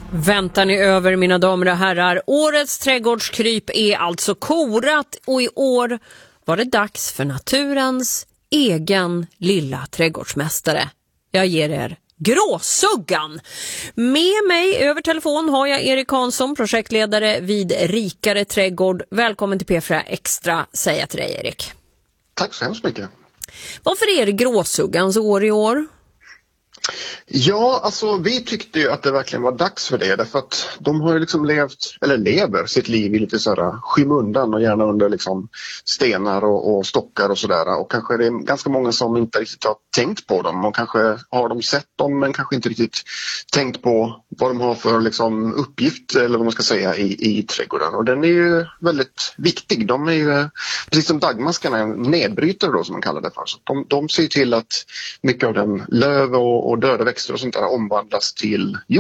Väntar ni över, mina damer och herrar? Årets trädgårdskryp är alltså korat och i år var det dags för naturens egen lilla trädgårdsmästare. Jag ger er Gråsuggan. Med mig över telefon har jag Erik Hansson, projektledare vid Rikare trädgård. Välkommen till P4 Extra, säger jag till dig, Erik. Tack så hemskt mycket. Varför är det Gråsuggans år i år? Ja, alltså vi tyckte ju att det verkligen var dags för det, därför att de har ju liksom lever sitt liv i lite sådär skymundan och gärna under liksom stenar och stockar och sådär, och kanske det är ganska många som inte riktigt har tänkt på dem, och kanske har de sett dem men kanske inte riktigt tänkt på vad de har för liksom uppgift, eller vad man ska säga, i trädgården. Och den är ju väldigt viktig. De är ju, precis som dagmaskarna, nedbrytare då, som man kallar det för. Så de ser till att mycket av den löv och döda växter och sånt där omvandlas till jord.